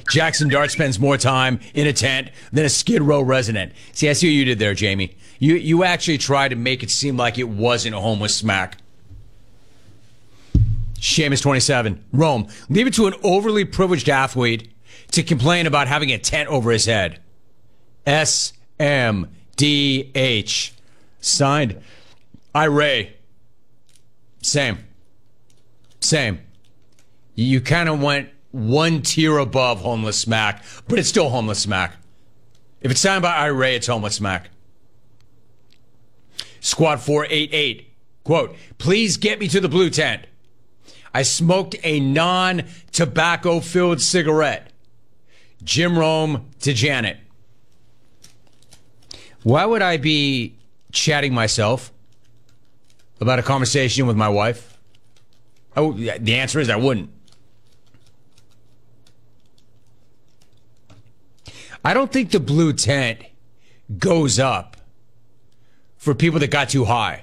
Jackson Dart spends more time in a tent than a Skid Row resident. See, I see what you did there, Jamie. You actually tried to make it seem like it wasn't a homeless smack. Seamus 27. Rome. Leave it to an overly privileged athlete to complain about having a tent over his head. SMDH. Signed. Ray. Same. You kind of went one tier above homeless smack, but it's still homeless smack. If it's signed by Ray, it's homeless smack. Squad 488. Quote, please get me to the blue tent. I smoked a non-tobacco filled cigarette. Jim Rome to Janet. Why would I be chatting myself about a conversation with my wife? Oh, the answer is I wouldn't. I don't think the blue tent goes up for people that got too high.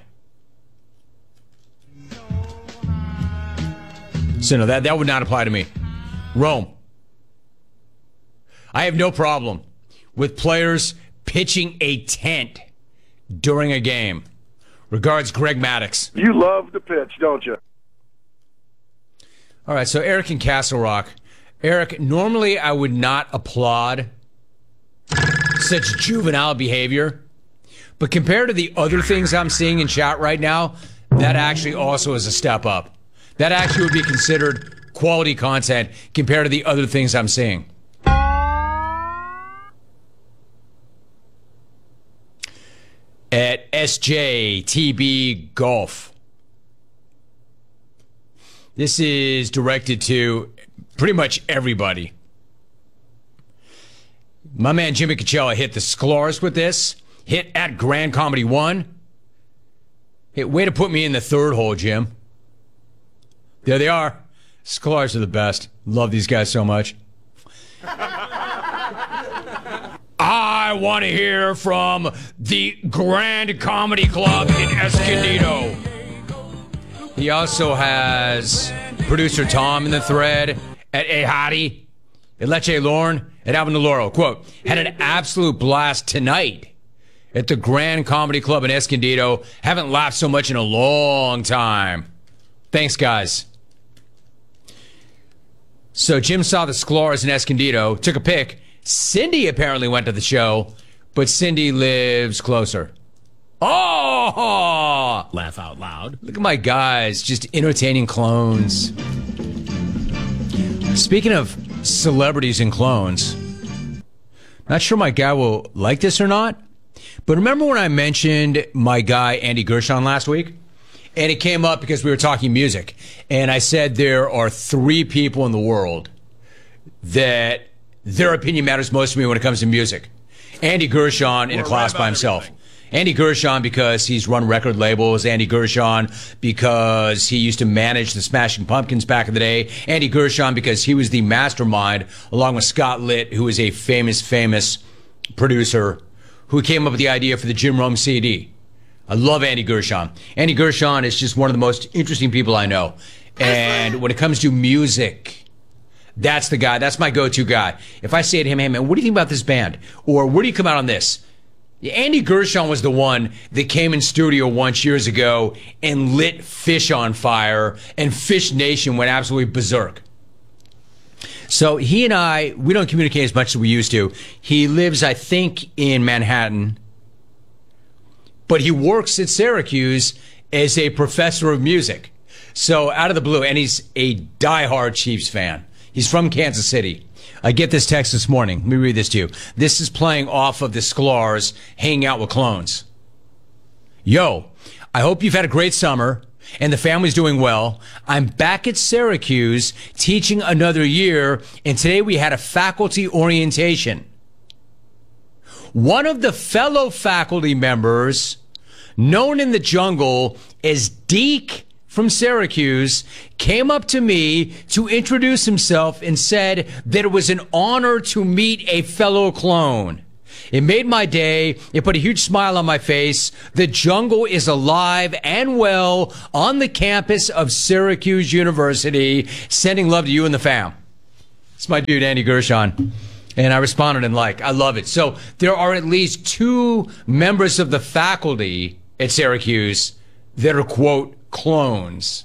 So no, that would not apply to me. Rome. I have no problem with players pitching a tent during a game. Regards, Greg Maddux. You love to pitch, don't you? All right, so Eric in Castle Rock. Eric, normally I would not applaud such juvenile behavior, but compared to the other things I'm seeing in chat right now, that actually also is a step up. That actually would be considered quality content compared to the other things I'm seeing. At SJTB Golf. This is directed to pretty much everybody. My man Jimmy Coachella hit the Sklar's with this. Hit at Grand Comedy 1. Hit, way to put me in the third hole, Jim. There they are. Sklar's are the best. Love these guys so much. I want to hear from the Grand Comedy Club in Escondido. He also has producer Tom in the thread at A Hottie, at Leche Lorne, at Alvin DeLauro. Quote, had an absolute blast tonight at the Grand Comedy Club in Escondido. Haven't laughed so much in a long time. Thanks, guys. So Jim saw the Sklar's in Escondido, took a pic. Cindy apparently went to the show, but Cindy lives closer. Oh! Laugh out loud. Look at my guys, just entertaining clones. Speaking of celebrities and clones, not sure my guy will like this or not, but remember when I mentioned my guy Andy Gershon last week? And it came up because we were talking music. And I said there are three people in the world that their opinion matters most to me when it comes to music. Andy Gershon in a class by himself. Andy Gershon because he's run record labels. Andy Gershon because he used to manage the Smashing Pumpkins back in the day. Andy Gershon because he was the mastermind, along with Scott Litt, who is a famous producer, who came up with the idea for the Jim Rome CD. I love Andy Gershon. Andy Gershon is just one of the most interesting people I know. And when it comes to music, that's the guy. That's my go-to guy. If I say to him, hey, man, what do you think about this band? Or where do you come out on this? Andy Gershon was the one that came in studio once years ago and lit Fish on fire, and Fish Nation went absolutely berserk. So he and I, we don't communicate as much as we used to. He lives, I think, in Manhattan, but he works at Syracuse as a professor of music. So out of the blue, and he's a diehard Chiefs fan. He's from Kansas City. I get this text this morning. Let me read this to you. This is playing off of the Sklar's Hanging Out with Clones. Yo, I hope you've had a great summer and the family's doing well. I'm back at Syracuse teaching another year, and today we had a faculty orientation. One of the fellow faculty members, known in the jungle as Deke from Syracuse, came up to me to introduce himself and said that it was an honor to meet a fellow clone. It made my day. It put a huge smile on my face. The jungle is alive and well on the campus of Syracuse University. Sending love to you and the fam. It's my dude, Andy Gershon. And I responded in like. I love it. So there are at least 2 members of the faculty at Syracuse that are, quote, clones.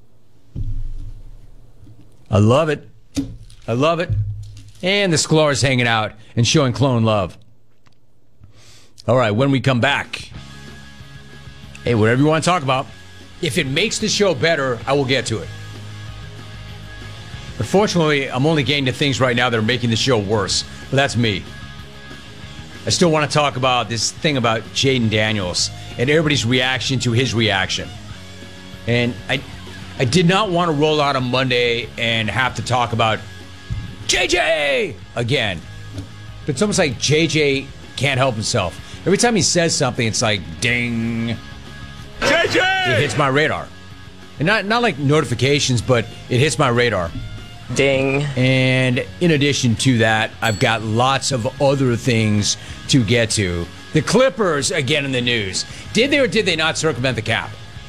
I love it. I love it. And the Sklar's hanging out and showing clone love. All right, when we come back, hey, whatever you want to talk about, if it makes the show better, I will get to it. Unfortunately, I'm only getting to things right now that are making the show worse. But that's me. I still want to talk about this thing about Jaden Daniels and everybody's reaction to his reaction. And I did not want to roll out on Monday and have to talk about JJ again. But it's almost like JJ can't help himself. Every time he says something, it's like, ding. JJ! It hits my radar. And not like notifications, but it hits my radar. Ding. And in addition to that, I've got lots of other things to get to. The Clippers, again in the news. Did they or did they not circumvent the cap?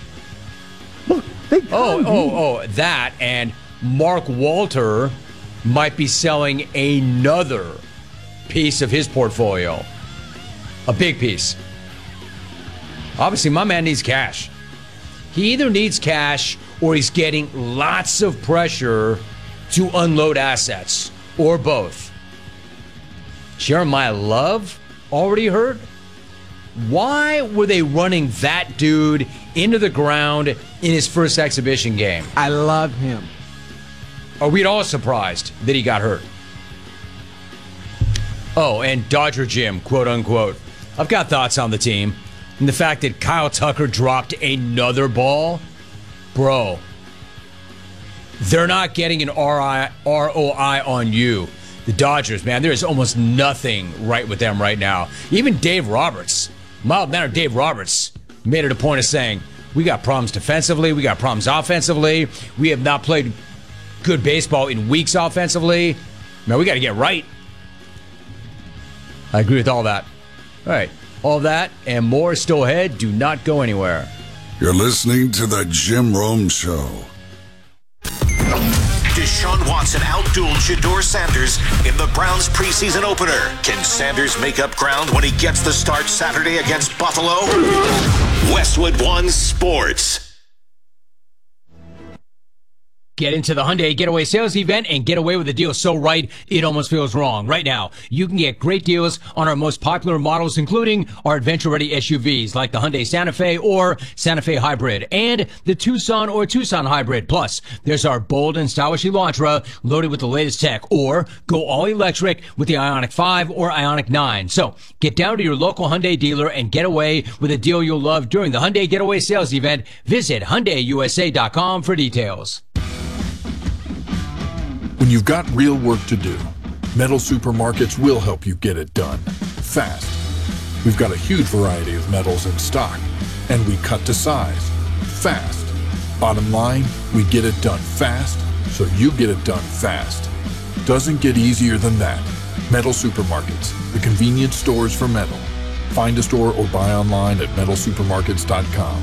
That. And Mark Walter might be selling another piece of his portfolio. A big piece. Obviously, my man needs cash. He either needs cash or he's getting lots of pressure to unload assets, or both. Jeremiah Love already hurt? Why were they running that dude into the ground in his first exhibition game? I love him. Are we all surprised that he got hurt? Oh, and Dodger Jim, quote unquote. I've got thoughts on the team. And the fact that Kyle Tucker dropped another ball. Bro, they're not getting an ROI on you. The Dodgers, man, there is almost nothing right with them right now. Even Dave Roberts, mild-mannered Dave Roberts, made it a point of saying, we got problems defensively, we got problems offensively, we have not played good baseball in weeks offensively. Man, we got to get right. I agree with all that. All right, all that and more is still ahead. Do not go anywhere. You're listening to The Jim Rome Show. Deshaun Watson outdueled Shedeur Sanders in the Browns preseason opener. Can Sanders make up ground when he gets the start Saturday against Buffalo? Westwood One Sports. Get into the Hyundai Getaway Sales Event and get away with a deal so right, it almost feels wrong. Right now, you can get great deals on our most popular models, including our adventure-ready SUVs like the Hyundai Santa Fe or Santa Fe Hybrid and the Tucson or Tucson Hybrid. Plus, there's our bold and stylish Elantra loaded with the latest tech, or go all-electric with the Ioniq 5 or Ioniq 9. So, get down to your local Hyundai dealer and get away with a deal you'll love during the Hyundai Getaway Sales Event. Visit HyundaiUSA.com for details. When you've got real work to do, Metal Supermarkets will help you get it done fast. We've got a huge variety of metals in stock, and we cut to size fast. Bottom line, we get it done fast, so you get it done fast. Doesn't get easier than that. Metal Supermarkets, the convenience stores for metal. Find a store or buy online at metalsupermarkets.com.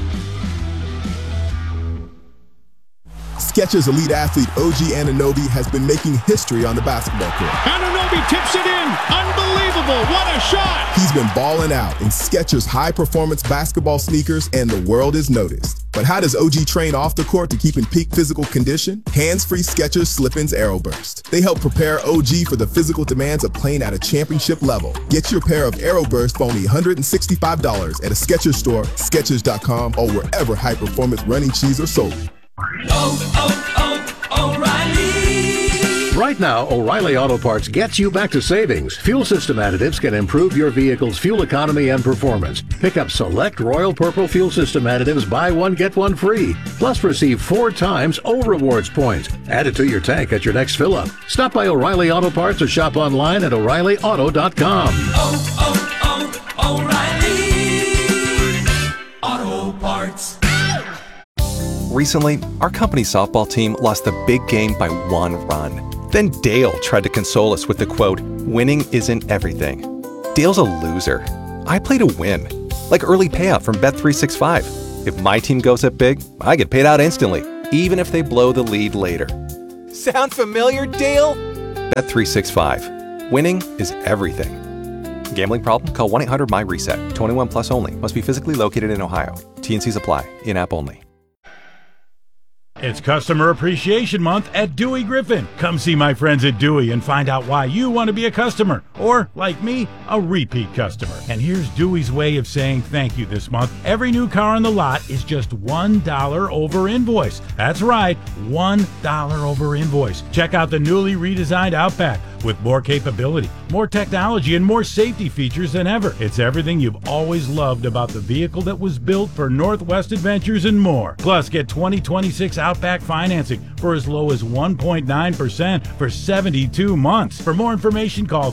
Skechers elite athlete OG Anunoby has been making history on the basketball court. Anunoby tips it in. Unbelievable. What a shot. He's been balling out in Skechers high-performance basketball sneakers, and the world is noticed. But how does OG train off the court to keep in peak physical condition? Hands-free Skechers Slip-ins Aeroburst. They help prepare OG for the physical demands of playing at a championship level. Get your pair of Aeroburst for only $165 at a Skechers store, Skechers.com, or wherever high-performance running shoes are sold. O'Reilly. Right now, O'Reilly Auto Parts gets you back to savings. Fuel system additives can improve your vehicle's fuel economy and performance. Pick up select Royal Purple fuel system additives, buy one, get one free. Plus receive 4 times O Rewards points. Add it to your tank at your next fill-up. Stop by O'Reilly Auto Parts or shop online at O'ReillyAuto.com. O'Reilly Auto Parts. Recently, our company softball team lost the big game by 1 run. Then Dale tried to console us with the quote, "Winning isn't everything." Dale's a loser. I play to win. Like early payout from Bet365. If my team goes up big, I get paid out instantly, even if they blow the lead later. Sound familiar, Dale? Bet365. Winning is everything. Gambling problem? Call 1-800-MY-RESET. 21 plus only. Must be physically located in Ohio. T&Cs apply. In-app only. It's Customer Appreciation Month at Dewey Griffin. Come see my friends at Dewey and find out why you want to be a customer, or, like me, a repeat customer. And here's Dewey's way of saying thank you this month. Every new car on the lot is just $1 over invoice. That's right, $1 over invoice. Check out the newly redesigned Outback with more capability, more technology, and more safety features than ever. It's everything you've always loved about the vehicle that was built for Northwest Adventures and more. Plus, get 2026 Outback financing for as low as 1.9% for 72 months. For more information, call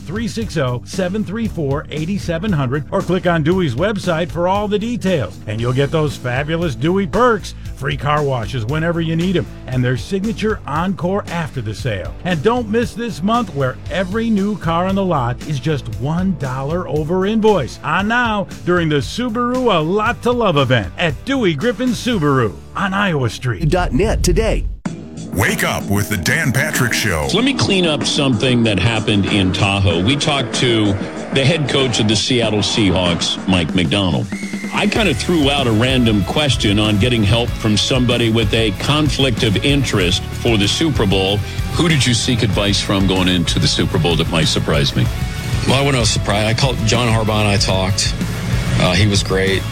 360-734-8700 or click on Dewey's website for all the details. And you'll get those fabulous Dewey perks. Free car washes whenever you need them, and their signature Encore after the sale. And don't miss this month where every new car on the lot is just $1 over invoice. On now during the Subaru A Lot to Love event at Dewey Griffin Subaru on Iowa Street. .net today. Wake up with the Dan Patrick Show. Let me clean up something that happened in Tahoe. We talked to the head coach of the Seattle Seahawks, Mike Macdonald. I kind of threw out a random question on getting help from somebody with a conflict of interest for the Super Bowl. Who did you seek advice from going into the Super Bowl that might surprise me? Well, I wasn't surprised. I called John Harbaugh and I talked. He was great.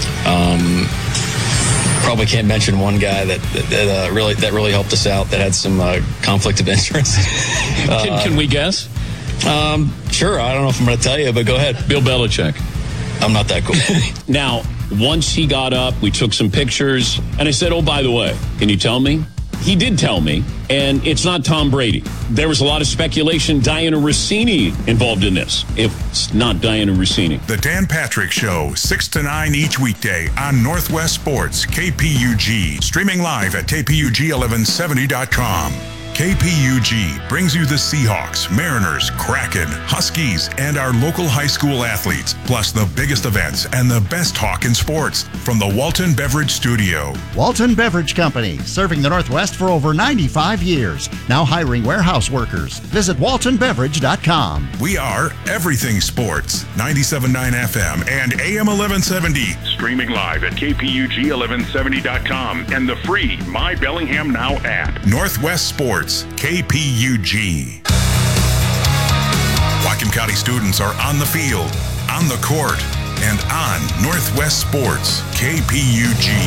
Probably can't mention one guy that really helped us out that had some conflict of interest. Can we guess? Sure. I don't know if I'm going to tell you, but go ahead. Bill Belichick. I'm not that cool. Now, once he got up, we took some pictures, and I said, oh, by the way, can you tell me? He did tell me, and it's not Tom Brady. There was a lot of speculation, Diana Rossini involved in this. If it's not Diana Rossini. The Dan Patrick Show, 6 to 9 each weekday on Northwest Sports, KPUG. Streaming live at KPUG1170.com. KPUG brings you the Seahawks, Mariners, Kraken, Huskies, and our local high school athletes, plus the biggest events and the best talk in sports from the Walton Beverage Studio. Walton Beverage Company, serving the Northwest for over 95 years. Now hiring warehouse workers. Visit waltonbeverage.com. We are Everything Sports, 97.9 FM and AM 1170. Streaming live at KPUG1170.com and the free My Bellingham Now app. Northwest Sports, KPUG. Whatcom County students are on the field, on the court, and on Northwest Sports, KPUG.